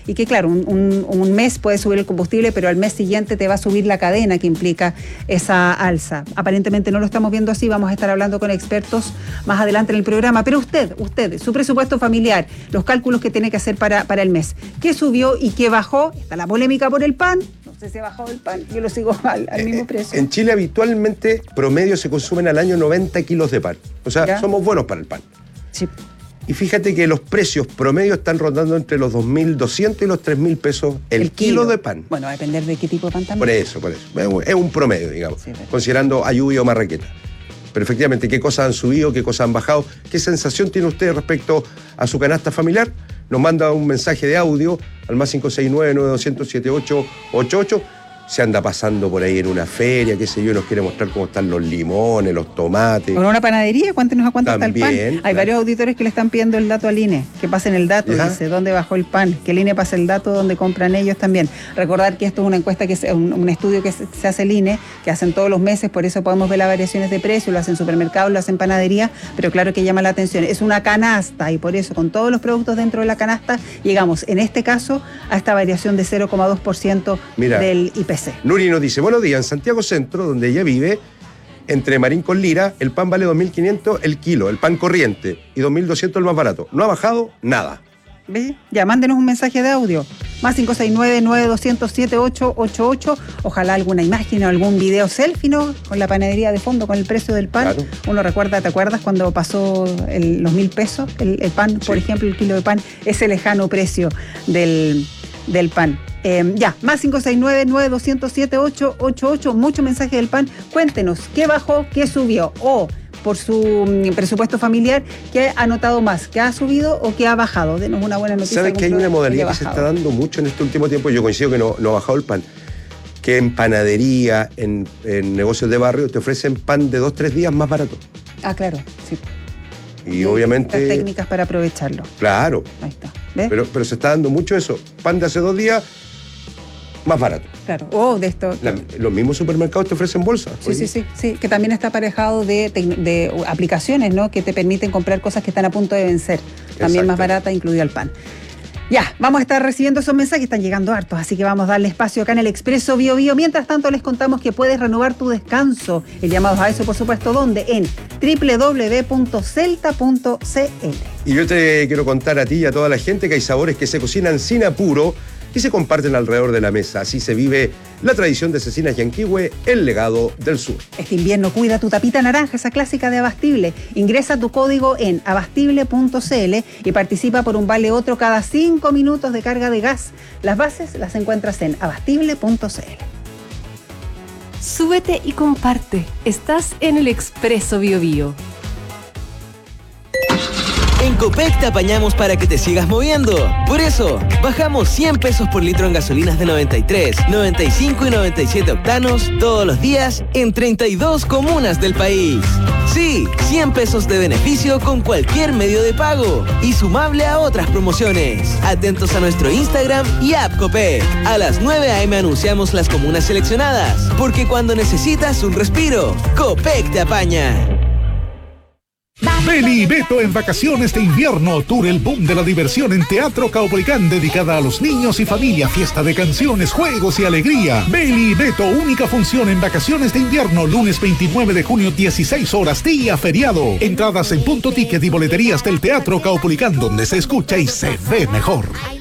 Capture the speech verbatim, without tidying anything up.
y que claro, un, un, un mes puede subir el combustible, pero al mes siguiente te va a subir la cadena que implica esa alza. Aparentemente no lo estamos viendo así, vamos a estar hablando con expertos más adelante en el programa, pero usted, usted, su presupuesto familiar, los cálculos que tiene que hacer para, para el mes, ¿qué subió y qué bajó? Está la polémica por el pan, no sé si ha bajado el pan, yo lo sigo al, al mismo precio. En Chile habitualmente promedio se consumen al año noventa kilos de pan, o sea, ¿ya? Somos buenos para el pan. Sí. Y fíjate que los precios promedio están rondando entre los dos mil doscientos y los tres mil pesos el, el kilo. kilo de pan. Bueno, va a depender de qué tipo de pan también. Por eso, por eso. Es un promedio, digamos, sí, considerando ayuda o marraqueta. Pero efectivamente, ¿qué cosas han subido? ¿Qué cosas han bajado? ¿Qué sensación tiene usted respecto a su canasta familiar? Nos manda un mensaje de audio al más cinco seis nueve, nueve dos cero cero, siete ocho ocho ocho. Se anda pasando por ahí en una feria, qué sé yo, nos quiere mostrar cómo están los limones, los tomates. ¿Con una panadería? Cuéntenos a cuánto También, está el pan. Hay claro. varios auditores que le están pidiendo el dato al I N E, que pasen el dato, ¿ya? Dice dónde bajó el pan, que el I N E pase el dato donde compran ellos también. Recordar que esto es una encuesta, que es un, un estudio que se, se hace el I N E, que hacen todos los meses, por eso podemos ver las variaciones de precio, lo hacen en supermercados, lo hacen en panadería, pero claro que llama la atención. Es una canasta y por eso con todos los productos dentro de la canasta llegamos, en este caso, a esta variación de cero coma dos por ciento del I P C. Nuri nos dice, buenos días, en Santiago Centro, donde ella vive, entre Marín con Lira, el pan vale dos mil quinientos el kilo, el pan corriente, y dos mil doscientos el más barato. No ha bajado nada. ¿Ve? Ya, mándenos un mensaje de audio. Más cinco seis nueve, nueve dos cero cero, siete ocho ocho ocho. Ojalá alguna imagen o algún video selfie, ¿no? Con la panadería de fondo, con el precio del pan. Claro. Uno recuerda, ¿te acuerdas cuando pasó el, los mil pesos? El, el pan, sí. Por ejemplo, el kilo de pan, ese lejano precio del, del pan. Eh, ya, más cinco seis nueve, nueve dos cero cero, siete ocho ocho ocho, mucho mensaje del pan. Cuéntenos, ¿qué bajó, qué subió? O, por su presupuesto familiar, ¿qué ha notado más? ¿Qué ha subido o qué ha bajado? Denos una buena noticia. ¿Sabes que hay una modalidad que, que se está dando mucho en este último tiempo? Yo coincido que no, no ha bajado el pan. Que en panadería, en, en negocios de barrio, te ofrecen pan de dos, tres días más barato. Ah, claro, sí. Y, y obviamente... Las técnicas para aprovecharlo. Claro. Ahí está. ¿Ves? Pero, pero se está dando mucho eso. Pan de hace dos días, más barato. Claro. O oh, de esto... La, los mismos supermercados te ofrecen bolsas. Sí, sí, sí, sí. Que también está aparejado de, de aplicaciones, ¿no? Que te permiten comprar cosas que están a punto de vencer. También más barata, incluido el pan. Ya, vamos a estar recibiendo esos mensajes, están llegando hartos, así que vamos a darle espacio acá en el Expreso Bio Bio. Mientras tanto, les contamos que puedes renovar tu descanso. El llamado a eso, por supuesto, ¿dónde? En doble u doble u doble u punto celta punto c l. Y yo te quiero contar a ti y a toda la gente que hay sabores que se cocinan sin apuro y se comparten alrededor de la mesa. Así se vive la tradición de Cecinas Yanquihue, el legado del sur. Este invierno cuida tu tapita naranja, esa clásica de Abastible. Ingresa tu código en abastible punto c l y participa por un vale otro cada cinco minutos de carga de gas. Las bases las encuentras en abastible punto c l. Súbete y comparte. Estás en el Expreso Bio Bio. En Copec te apañamos para que te sigas moviendo. Por eso, bajamos cien pesos por litro en gasolinas de noventa y tres, noventa y cinco y noventa y siete octanos todos los días en treinta y dos comunas del país. Sí, cien pesos de beneficio con cualquier medio de pago y sumable a otras promociones. Atentos a nuestro Instagram y app Copec. A las nueve a eme anunciamos las comunas seleccionadas, porque cuando necesitas un respiro, Copec te apaña. Ven y Beto en vacaciones de invierno, tour el boom de la diversión en Teatro Caupolicán, dedicada a los niños y familia, fiesta de canciones, juegos y alegría. Ven y Beto, única función en vacaciones de invierno, lunes veintinueve de junio, dieciséis horas, día feriado. Entradas en Punto Ticket y boleterías del Teatro Caupolicán, donde se escucha y se ve mejor.